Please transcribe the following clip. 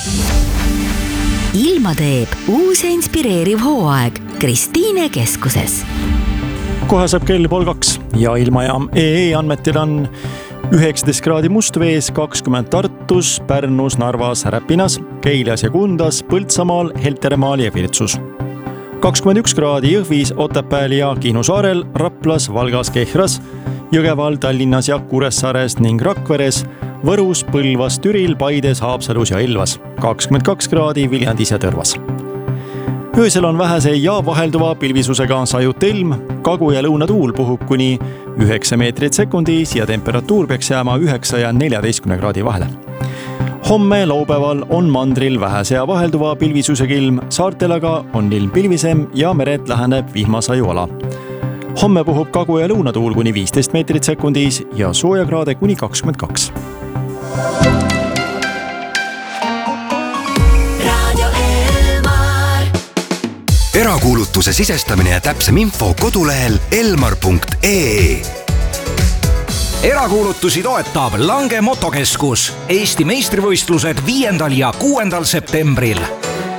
Ilma teeb uus ja inspireeriv hooaeg Kristiine keskuses. Kohe saab kell 1:30 ja Ilmajaam EE andmetel on 19 kraadi Mustvees, 20 Tartus, Pärnus, Narvas, Räpinas, Keilias ja Kundas, Põltsamaal, Heltermaal ja Virtsus. 21 kraadi Jõhvis, Otepääl ja Kihnu saarel, Raplas, Valgas, Kehras, Jõgeval, Tallinnas ja Kuressaares ning Rakveres, Võrus, Põlvas, Türil, Paides, Haapsalus ja Elvas. 22 kraadi Viljandis ja Tõrvas. Öösel on vähese ja vahelduva pilvisusega sajut ilm, kagu- ja lõunatuul puhub kuni 9 meetrit sekundis ja temperatuur peaks jääma 9 ja 14 kraadi vahele. Homme laupäeval on mandril vähese ja vahelduva pilvisusega ilm, saartel aga on ilm pilvisem ja meret läheneb vihmasajuala. Homme puhub kagu- ja lõunatuul kuni 15 meetrit sekundis ja soojakraade kuni 22. Erakuulutuse sisestamine ja täpsem info kodulehel elmar.ee. Erakuulutusi toetab Lange Motokeskus. Eesti meistrivõistlused 5. ja 6. septembril.